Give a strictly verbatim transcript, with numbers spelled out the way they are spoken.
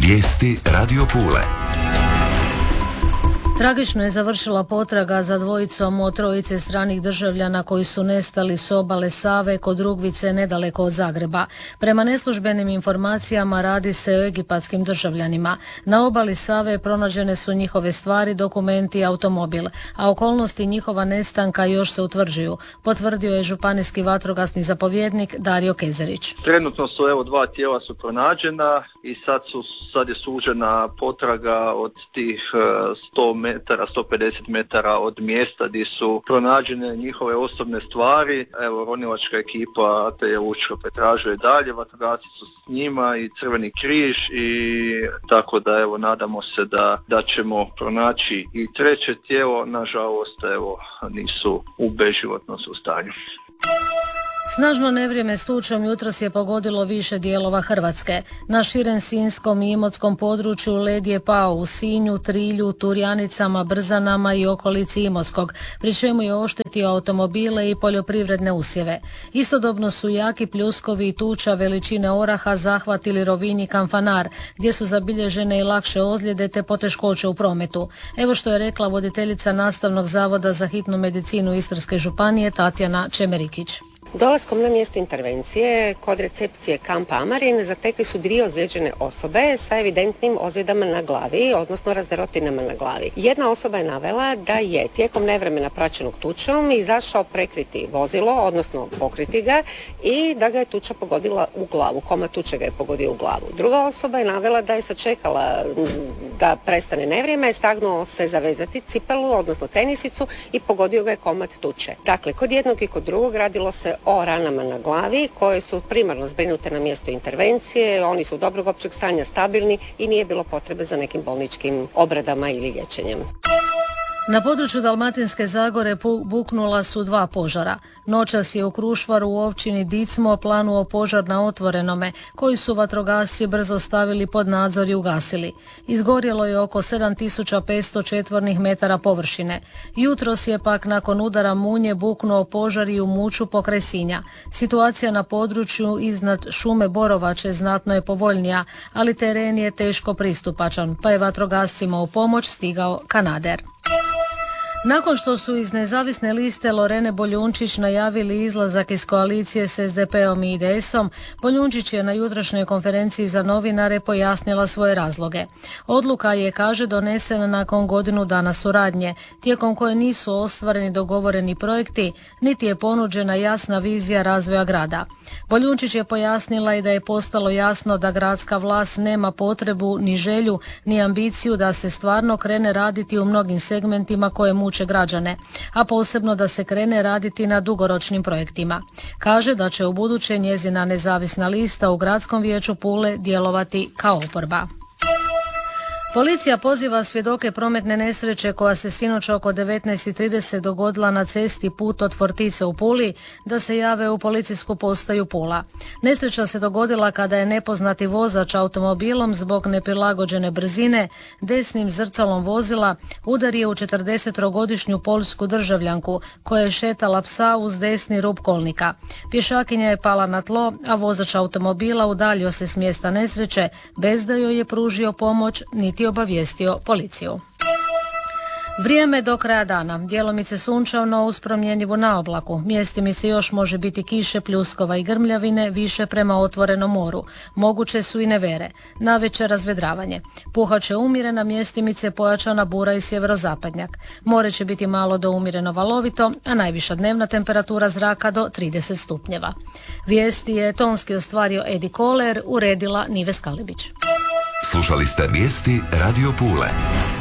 Vijesti Radio Pule. Tragično je završila potraga za dvojicom od trojice stranih državljana koji su nestali s obale Save kod Rugvice nedaleko od Zagreba. Prema neslužbenim informacijama radi se o egipatskim državljanima. Na obali Save pronađene su njihove stvari, dokumenti i automobil, a okolnosti njihova nestanka još se utvrđuju, potvrdio je županijski vatrogasni zapovjednik Dario Kezerić. Trenutno su evo dva tijela su pronađena i sad su sad je sužena potraga od tih sto metara, sto pedeset metara od mjesta gdje su pronađene njihove osobne stvari. Evo, ronilačka ekipa te je Lučko pretražuje dalje, vatrogasci su s njima i Crveni križ, i tako da evo nadamo se da, da ćemo pronaći i treće tijelo. Nažalost evo nisu u beživotnom su stanju. Snažno nevrijeme s tučom jutros je pogodilo više dijelova Hrvatske. Na širem sinjskom i imotskom području led je pao u Sinju, Trilju, Turjanicama, Brzanama i okolici Imotskog, pri čemu je oštetio automobile i poljoprivredne usjeve. Istodobno su jaki pljuskovi i tuča veličine oraha zahvatili Rovinj i Kanfanar, gdje su zabilježene i lakše ozljede te poteškoće u prometu. Evo što je rekla voditeljica Nastavnog zavoda za hitnu medicinu Istarske županije Tatjana Čemerikić. Dolaskom na mjesto intervencije kod recepcije kampa Amarin zatekli su dvije ozlijeđene osobe sa evidentnim ozljedama na glavi, odnosno razderotinama na glavi. Jedna osoba je navela da je tijekom nevremena praćenog tučom izašao prekriti vozilo, odnosno pokriti ga, i da ga je tuča pogodila u glavu. Komad tuče ga je pogodio u glavu. Druga osoba je navela da je sačekala da prestane nevrijeme, sagnuo se zavezati cipelu, odnosno tenisicu, i pogodio ga je komad tuče. Dakle, kod jednog i kod drugog radilo se o ranama na glavi koje su primarno zbrinute na mjestu intervencije. Oni su dobrog općeg stanja, stabilni i nije bilo potrebe za nekim bolničkim obradama ili liječenjem. Na području Dalmatinske Zagore buknula su dva požara. Noćas je u Krušvaru u općini Dicmo planuo požar na otvorenome, koji su vatrogasci brzo stavili pod nadzor i ugasili. Izgorjelo je oko sedam tisuća petsto četvornih metara površine. Jutros je pak nakon udara munje buknuo požar i u Muću pokraj Sinja. Situacija na području iznad šume Borovače znatno je povoljnija, ali teren je teško pristupačan, pa je vatrogascima u pomoć stigao kanader. Nakon što su iz nezavisne liste Lorene Boljunčić najavili izlazak iz koalicije s es de peom i i de esom, Boljunčić je na jutrošnjoj konferenciji za novinare pojasnila svoje razloge. Odluka je, kaže, donesena nakon godinu dana suradnje, tijekom koje nisu ostvareni dogovoreni projekti, niti je ponuđena jasna vizija razvoja grada. Boljunčić je pojasnila i da je postalo jasno da gradska vlast nema potrebu, ni želju, ni ambiciju da se stvarno krene raditi u mnogim segmentima koje muče građane, a posebno da se krene raditi na dugoročnim projektima. Kaže da će ubuduće njezina nezavisna lista u Gradskom vijeću Pule djelovati kao oporba. Policija poziva svjedoke prometne nesreće koja se sinoć oko devetnaest i trideset dogodila na cesti Put od Fortice u Puli da se jave u policijsku postaju Pula. Nesreća se dogodila kada je nepoznati vozač automobilom zbog neprilagođene brzine desnim zrcalom vozila udario u četrdesetogodišnju poljsku državljanku koja je šetala psa uz desni rub kolnika. Pješakinja je pala na tlo, a vozač automobila udaljio se s mjesta nesreće bez da joj je pružio pomoć niti obavijestio policiju. Vrijeme do kraja dana. Djelomice sunčano uz promjenjivu na oblaku. Mjestimice još može biti kiše, pljuskova i grmljavine, više prema otvorenom moru. Moguće su i nevere. Navečer razvedravanje. Puhat će umjerena, mjestimice pojačana bura i sjeverozapadnjak. More će biti malo do umjereno valovito, a najviša dnevna temperatura zraka do trideset stupnjeva. Vijesti je tonski ostvario Edi Koler, uredila Nives Kalibić. Slušali ste vijesti Radio Pule.